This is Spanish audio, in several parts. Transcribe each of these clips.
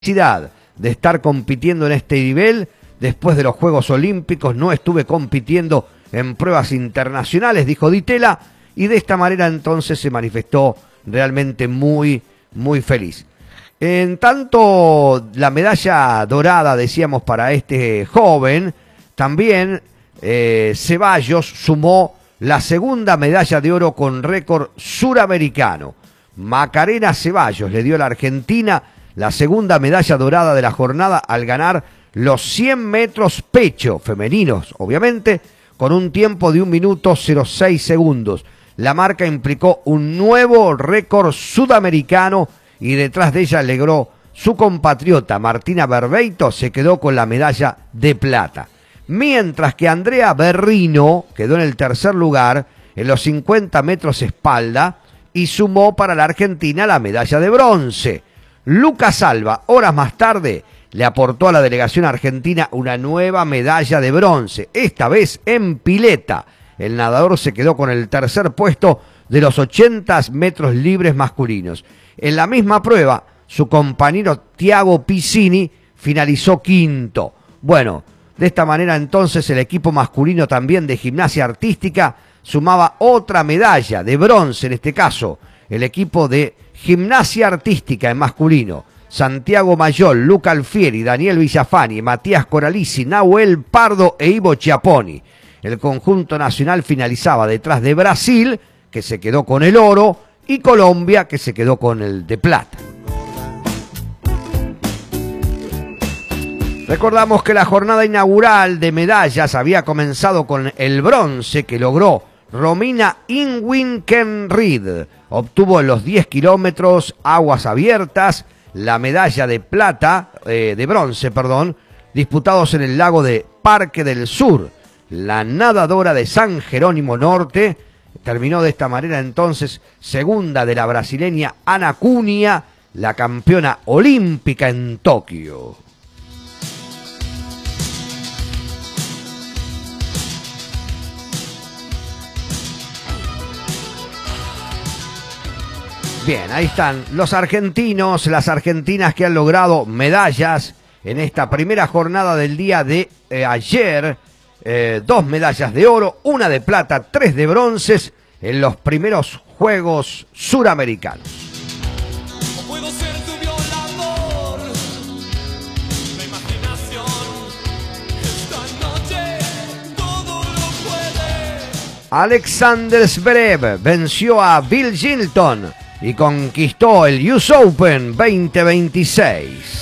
de estar compitiendo en este nivel. Después de los Juegos Olímpicos no estuve compitiendo en pruebas internacionales, dijo Di Tella, y de esta manera entonces se manifestó realmente muy feliz. En tanto, la medalla dorada, decíamos, para este joven, también Ceballos sumó la segunda medalla de oro con récord suramericano. Macarena Ceballos le dio a la Argentina la segunda medalla dorada de la jornada al ganar los 100 metros pecho, femeninos obviamente, con un tiempo de 1 minuto 06 segundos. La marca implicó un nuevo récord sudamericano y detrás de ella logró su compatriota Martina Berbeito, se quedó con la medalla de plata. Mientras que Andrea Berrino quedó en el tercer lugar en los 50 metros espalda y sumó para la Argentina la medalla de bronce. Lucas Alba, horas más tarde, le aportó a la delegación argentina una nueva medalla de bronce, esta vez en pileta. El nadador se quedó con el tercer puesto de los 80 metros libres masculinos. En la misma prueba, su compañero Thiago Piscini finalizó quinto. Bueno, de esta manera entonces el equipo masculino también de gimnasia artística sumaba otra medalla de bronce, en este caso el equipo de gimnasia artística en masculino. Santiago Mayol, Luca Alfieri, Daniel Villafani, Matías Coralisi, Nahuel Pardo e Ivo Chiapponi. El conjunto nacional finalizaba detrás de Brasil, que se quedó con el oro, y Colombia, que se quedó con el de plata. Recordamos que la jornada inaugural de medallas había comenzado con el bronce que logró Romina Inwinkenried. Obtuvo en los 10 kilómetros aguas abiertas la medalla de plata, de bronce, disputados en el lago de Parque del Sur. La nadadora de San Jerónimo Norte terminó de esta manera entonces segunda de la brasileña Ana Cunha, la campeona olímpica en Tokio. Bien, ahí están los argentinos, las argentinas que han logrado medallas en esta primera jornada del día de ayer. 2 medallas de oro, 1 de plata, 3 de bronces en los primeros Juegos Suramericanos. Alexander Zverev venció a Bill Gilton y conquistó el US Open 2026.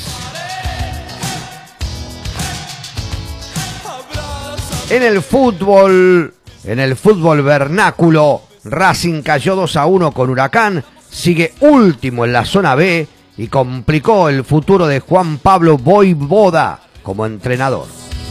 En el fútbol vernáculo, Racing cayó 2-1 con Huracán, sigue último en la zona B y complicó el futuro de Juan Pablo Voivoda como entrenador.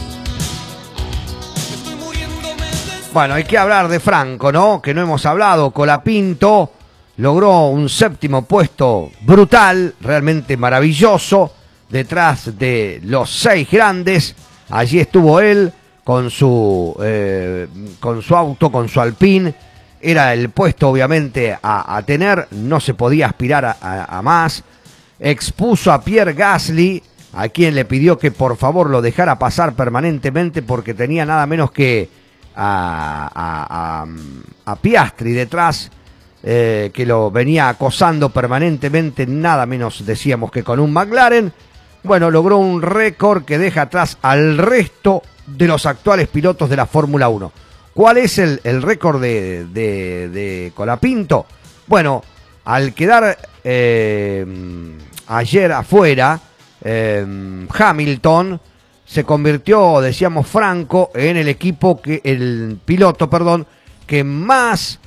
Bueno, hay que hablar de Franco, ¿no? Que no hemos hablado. Colapinto logró un 7º puesto brutal, realmente maravilloso, detrás de los 6 grandes. Allí estuvo él con su auto, con su Alpine. Era el puesto obviamente a tener, no se podía aspirar a más. Expuso a Pierre Gasly, a quien le pidió que por favor lo dejara pasar permanentemente porque tenía nada menos que a Piastri detrás, que lo venía acosando permanentemente, nada menos decíamos que con un McLaren. Bueno, logró un récord que deja atrás al resto de los actuales pilotos de la Fórmula 1. ¿Cuál es el récord de Colapinto? Bueno, al quedar ayer afuera, Hamilton se convirtió, decíamos Franco, en el piloto que más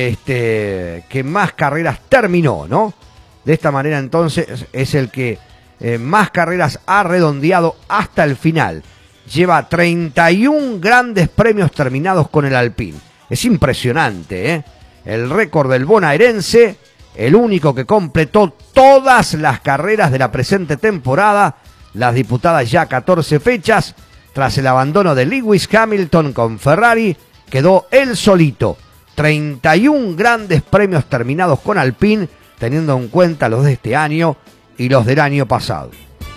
carreras terminó, ¿no? De esta manera entonces es el que más carreras ha redondeado hasta el final. Lleva 31 grandes premios terminados con el Alpine. Es impresionante, ¿eh? El récord del bonaerense, el único que completó todas las carreras de la presente temporada, las disputadas ya 14 fechas, tras el abandono de Lewis Hamilton con Ferrari, quedó él solito. 31 grandes premios terminados con Alpine, teniendo en cuenta los de este año y los del año pasado.